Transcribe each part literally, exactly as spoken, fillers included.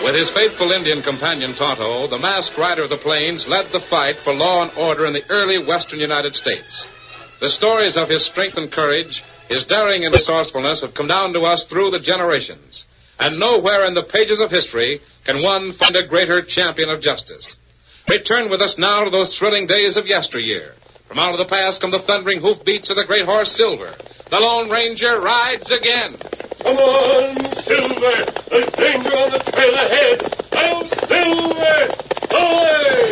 With his faithful Indian companion, Tonto, the masked rider of the plains led the fight for law and order in the early western United States. The stories of his strength and courage, his daring and resourcefulness have come down to us through the generations. And nowhere in the pages of history can one find a greater champion of justice. Return with us now to those thrilling days of yesteryear. From out of the past come the thundering hoofbeats of the great horse Silver. The Lone Ranger rides again. Come on, Silver. There's danger on the trail ahead. I'm Silver. Away!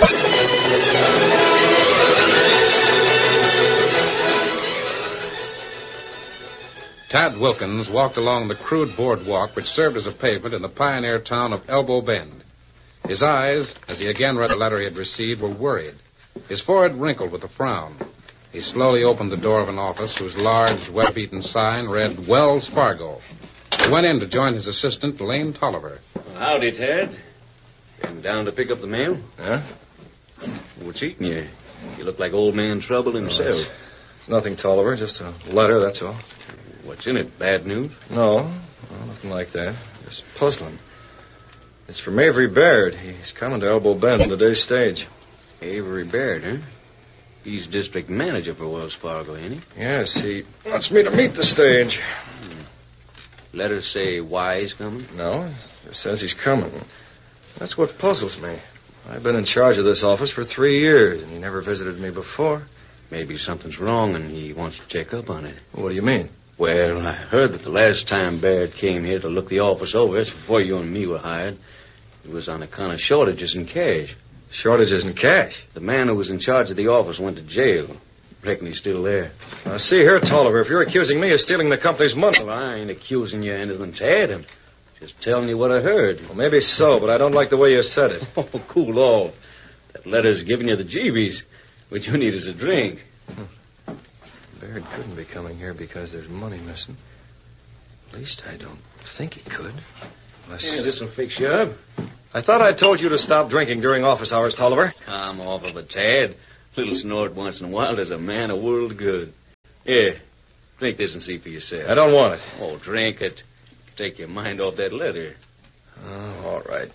Tad Wilkins walked along the crude boardwalk which served as a pavement in the pioneer town of Elbow Bend. His eyes, as he again read the letter he had received, were worried. His forehead wrinkled with a frown. He slowly opened the door of an office whose large, weather-beaten sign read Wells Fargo. He went in to join his assistant, Lane Tolliver. Well, howdy, Ted. Came down to pick up the mail? Huh? What's eating you? You look like old man Trouble himself. Oh, it's, it's nothing, Tolliver. Just a letter, that's all. What's in it? Bad news? No, no, nothing like that. Just puzzling. It's from Avery Baird. He's coming to Elbow Bend on today's stage. Avery Baird, huh? He's district manager for Wells Fargo, ain't he? Yes, he wants me to meet the stage. Hmm. Letter say why he's coming? No, it says he's coming. That's what puzzles me. I've been in charge of this office for three years, and he never visited me before. Maybe something's wrong, and he wants to check up on it. What do you mean? Well, I heard that the last time Baird came here to look the office over, that's before you and me were hired, it was on account of shortages in cash. Shortages in cash? The man who was in charge of the office went to jail. Reckon he's still there. Now, see here, Tolliver, if you're accusing me of stealing the company's money... Well, I ain't accusing you of anything, Tad. I'm just telling you what I heard. Well, maybe so, but I don't like the way you said it. Oh, cool off. That letter's giving you the jeebies. What you need is a drink. Hmm. Baird couldn't be coming here because there's money missing. At least I don't think he could. Unless... Yeah, this'll fix you up. I thought I told you to stop drinking during office hours, Tolliver. Come off of it, Tad. Little snort once in a while does a man a world of good. Here, drink this and see for yourself. I don't want it. Oh, drink it. Take your mind off that letter. Oh, all right.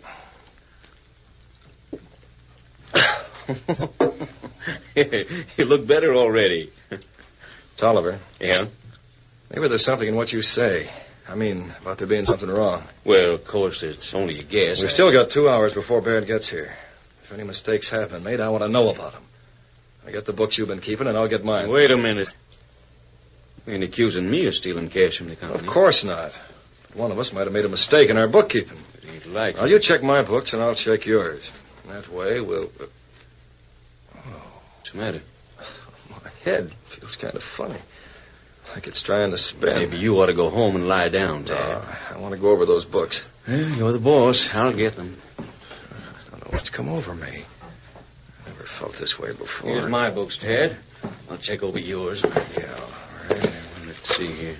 You look better already. Tolliver. Yeah? Maybe there's something in what you say. I mean, about there being something wrong. Well, of course, it's only a guess. We've still got two hours before Baird gets here. If any mistakes have been made, I want to know about them. I get the books you've been keeping, and I'll get mine. Wait a minute. You ain't accusing me of stealing cash from the company. Of course not. But one of us might have made a mistake in our bookkeeping. It ain't likely. Now, you check my books, and I'll check yours. That way, we'll... Uh... Oh. What's the matter? My head feels kind of funny. Like it's trying to spin. Maybe you ought to go home and lie down, Tad. No, I want to go over those books. Well, you're the boss. I'll get them. I don't know what's come over me. I never felt this way before. Here's my books, Tad. I'll check over yours. Yeah, all right. Let's see here.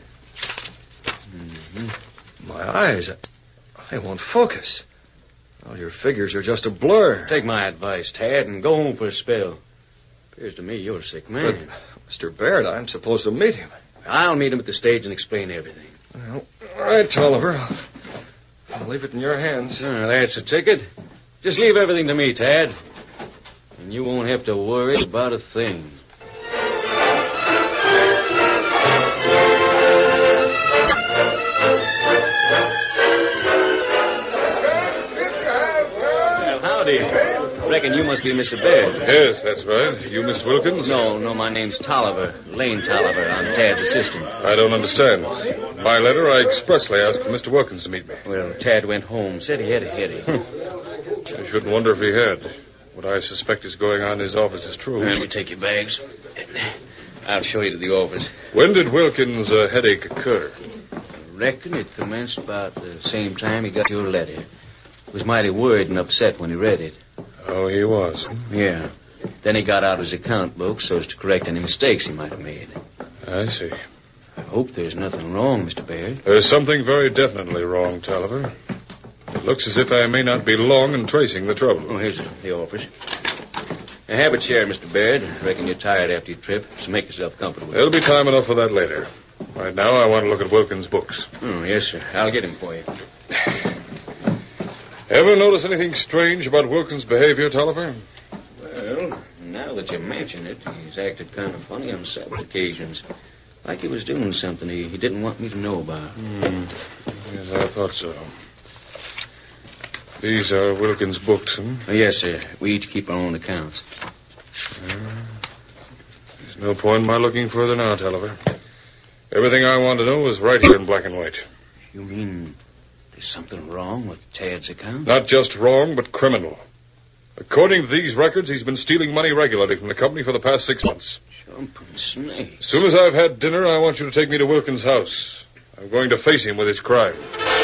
Mm-hmm. My eyes, they won't focus. All your figures are just a blur. Take my advice, Tad, and go home for a spell. Appears to me you're a sick man. But, Mister Baird, I'm supposed to meet him. I'll meet him at the stage and explain everything. Well, all right, Tolliver. I'll, I'll leave it in your hands. Oh, that's a ticket. Just leave everything to me, Tad. And you won't have to worry about a thing. Well, howdy. Reckon you must be Mister Baird. Yes, that's right. You, Mister Wilkins? No, no, my name's Tolliver. Lane Tolliver. I'm Tad's assistant. I don't understand. By letter, I expressly asked for Mister Wilkins to meet me. Well, Tad went home. Said he had a headache. I shouldn't wonder if he had. What I suspect is going on in his office is true. Let me take your bags. I'll show you to the office. When did Wilkins' uh, headache occur? I reckon it commenced about the same time he got your letter. He was mighty worried and upset when he read it. Oh, he was. Yeah. Then he got out his account book so as to correct any mistakes he might have made. I see. I hope there's nothing wrong, Mister Baird. There's something very definitely wrong, Tolliver. It looks as if I may not be long in tracing the trouble. Oh, here's the office. Now, have a chair, Mister Baird. I reckon you're tired after your trip, so make yourself comfortable. There'll be time enough for that later. Right now, I want to look at Wilkins' books. Oh, yes, sir. I'll get him for you. Ever notice anything strange about Wilkins' behavior, Tolliver? Well, now that you mention it, he's acted kind of funny on several occasions. Like he was doing something he, he didn't want me to know about. Hmm. Yes, I thought so. These are Wilkins' books, hmm? Oh, yes, sir. We each keep our own accounts. Uh, there's no point in my looking further now, Tolliver. Everything I want to know is right here in black and white. You mean there's something wrong with Tad's account? Not just wrong, but criminal. According to these records, he's been stealing money regularly from the company for the past six months. Jumping snakes. As soon as I've had dinner, I want you to take me to Wilkins' house. I'm going to face him with his crime.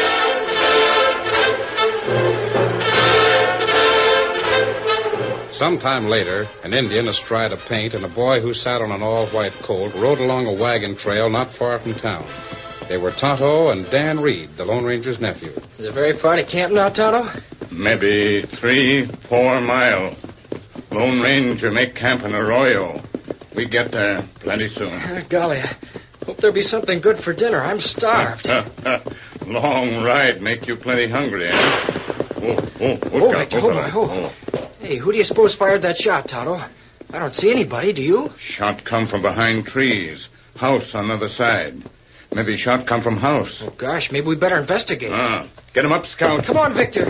Sometime later, an Indian astride of paint and a boy who sat on an all-white colt rode along a wagon trail not far from town. They were Tonto and Dan Reed, the Lone Ranger's nephew. Is it very far to camp now, Tonto? Maybe three, four mile. Lone Ranger make camp in Arroyo. We get there plenty soon. Uh, golly, I hope there'll be something good for dinner. I'm starved. Long ride make you plenty hungry, eh? Oh, oh, oh, out, oh, oh. Hey, who do you suppose fired that shot, Tonto? I don't see anybody, do you? Shot come from behind trees. House on the other side. Maybe shot come from house. Oh, gosh, maybe we better investigate. Ah, get him up, Scout. Come on, Victor.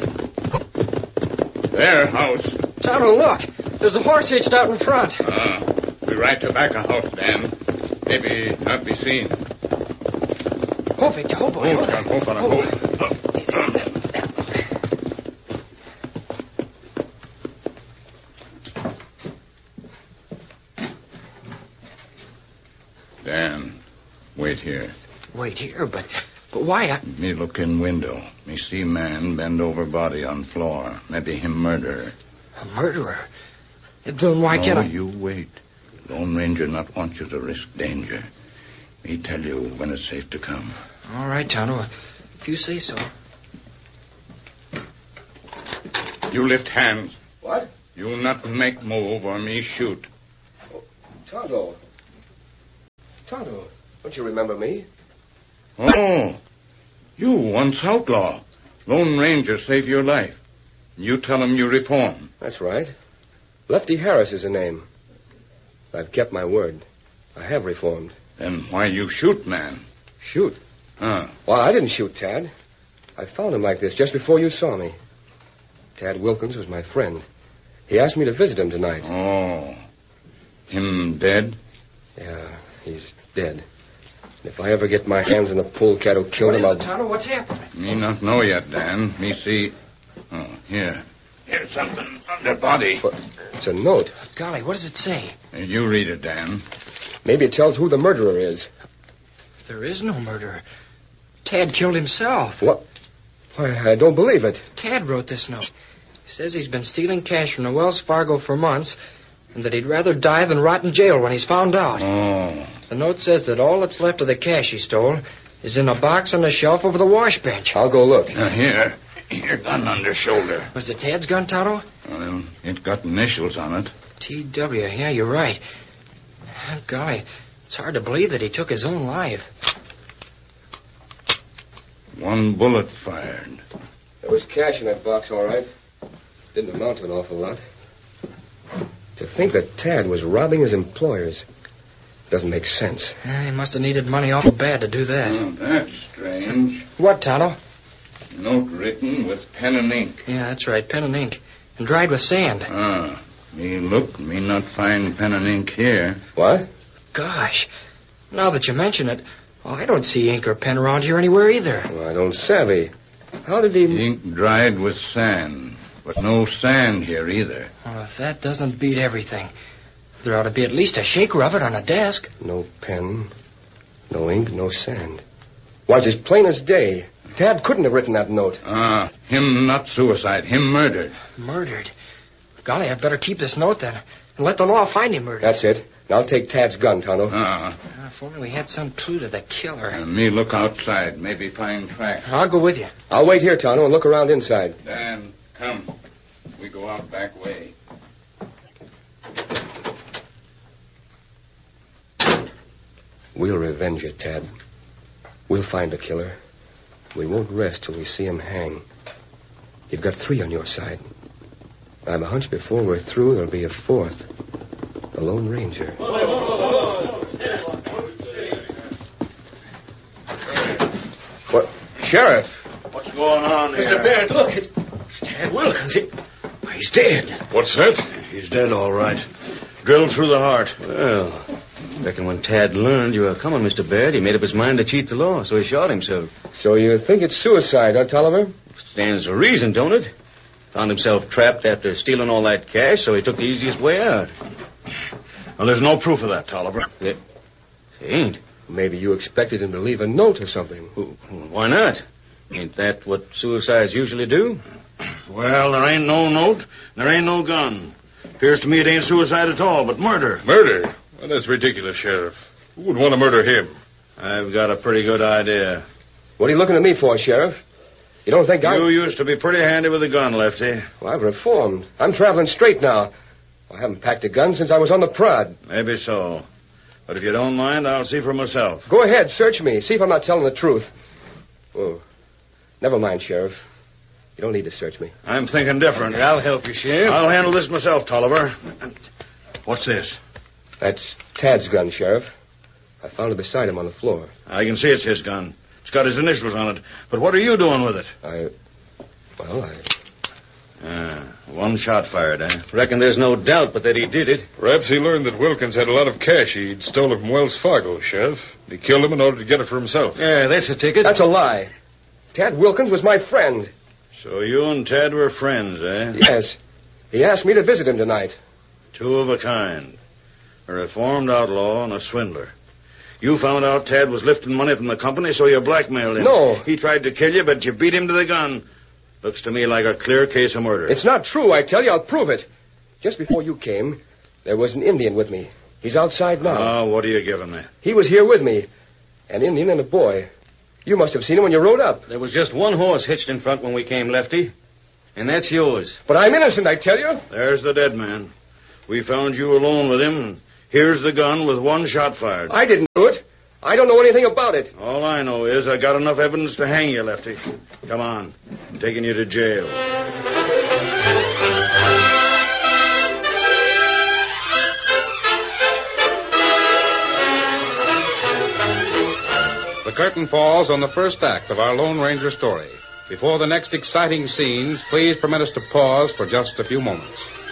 There, house. Tonto, look. There's a horse hitched out in front. Ah, we ride to back a house, Dan. Maybe not be seen. Oh, Victor, oh, boy. Oh, Scout, hold on, hold. Dan, wait here. Wait here, but but why? I... Me look in window. Me see man bend over body on floor. Maybe him murderer. A murderer? Then why no, can't I... you wait. Lone Ranger not want you to risk danger. Me tell you when it's safe to come. All right, Tonto. If you say so. You lift hands. What? You not make move or me shoot. Oh, Tonto. Tonto, don't you remember me? Oh, you once outlaw. Lone Ranger saved your life. You tell him you reform. That's right. Lefty Harris is the name. I've kept my word. I have reformed. Then why you shoot, man? Shoot? Huh. Well, I didn't shoot Tad. I found him like this just before you saw me. Tad Wilkins was my friend. He asked me to visit him tonight. Oh. Him dead? Yeah, he's dead. And if I ever get my hands on the polecat who killed him, I'll... Tonto, what's happening? Me not know yet, Dan. Me see... Oh, here. Here's something on the body. But it's a note. Golly, what does it say? Hey, you read it, Dan. Maybe it tells who the murderer is. There is no murderer. Tad killed himself. What? Why, I don't believe it. Tad wrote this note. He says he's been stealing cash from the Wells Fargo for months, and that he'd rather die than rot in jail when he's found out. Oh. The note says that all that's left of the cash he stole is in a box on the shelf over the wash bench. I'll go look. Now, here. Here, gun under shoulder. Was it Tad's gun, Tonto? Well, it got initials on it. T W. Yeah, you're right. Golly, it's hard to believe that he took his own life. One bullet fired. There was cash in that box, all right. Didn't amount to an awful lot. To think that Tad was robbing his employers doesn't make sense. Uh, he must have needed money awful bad to do that. Oh, that's strange. What, Tonto? Note written with pen and ink. Yeah, that's right, pen and ink. And dried with sand. Ah, me look, me not find pen and ink here. What? Gosh, now that you mention it, well, I don't see ink or pen around here anywhere either. Well, I don't savvy. How did he... Ink dried with sand, but no sand here either. Well, if that doesn't beat everything, there ought to be at least a shaker of it on a desk. No pen, no ink, no sand. Why, it's as plain as day. Tad couldn't have written that note. Ah, him not suicide, him murdered. Murdered? Golly, I'd better keep this note then, and let the law find him murdered. That's it. Now I'll take Tad's gun, Tonto. Ah. Uh, if only we had some clue to the killer. And me look outside, maybe find tracks. I'll go with you. I'll wait here, Tonto, and look around inside. Dan, come. We go out back way. We'll revenge it, Tad. We'll find the killer. We won't rest till we see him hang. You've got three on your side. I have a hunch before we're through, there'll be a fourth. The Lone Ranger. What? Sheriff! What's going on here? Mister Baird, look. It's Tad Wilkins. He, he's dead. What's that? He's dead, all right. Drilled through the heart. Well, reckon when Tad learned you were coming, Mister Baird, he made up his mind to cheat the law, so he shot himself. So you think it's suicide, huh, Tolliver? Stands to reason, don't it? Found himself trapped after stealing all that cash, so he took the easiest way out. Well, there's no proof of that, Tolliver. There ain't. Maybe you expected him to leave a note or something. Why not? Ain't that what suicides usually do? Well, there ain't no note, there ain't no gun. Appears to me it ain't suicide at all, but murder. Murder? Well, that's ridiculous, Sheriff. Who would want to murder him? I've got a pretty good idea. What are you looking at me for, Sheriff? You don't think I... You used to be pretty handy with a gun, Lefty. Well, I've reformed. I'm traveling straight now. I haven't packed a gun since I was on the prod. Maybe so. But if you don't mind, I'll see for myself. Go ahead, search me. See if I'm not telling the truth. Oh, never mind, Sheriff. You don't need to search me. I'm thinking different. I'll help you, Sheriff. I'll handle this myself, Tolliver. What's this? That's Tad's gun, Sheriff. I found it beside him on the floor. I can see it's his gun. It's got his initials on it. But what are you doing with it? I... Well, I... Ah, one shot fired, eh? Reckon there's no doubt but that he did it. Perhaps he learned that Wilkins had a lot of cash he'd stolen from Wells Fargo, Sheriff. He killed him in order to get it for himself. Yeah, that's the ticket. That's a lie. Tad Wilkins was my friend. So you and Tad were friends, eh? Yes. He asked me to visit him tonight. Two of a kind. A reformed outlaw and a swindler. You found out Tad was lifting money from the company, so you blackmailed him. No. He tried to kill you, but you beat him to the gun. Looks to me like a clear case of murder. It's not true, I tell you. I'll prove it. Just before you came, there was an Indian with me. He's outside now. Oh, what are you giving me? He was here with me. An Indian and a boy. You must have seen him when you rode up. There was just one horse hitched in front when we came, Lefty. And that's yours. But I'm innocent, I tell you. There's the dead man. We found you alone with him, and here's the gun with one shot fired. I didn't do it. I don't know anything about it. All I know is I got enough evidence to hang you, Lefty. Come on. I'm taking you to jail. The curtain falls on the first act of our Lone Ranger story. Before the next exciting scenes, please permit us to pause for just a few moments.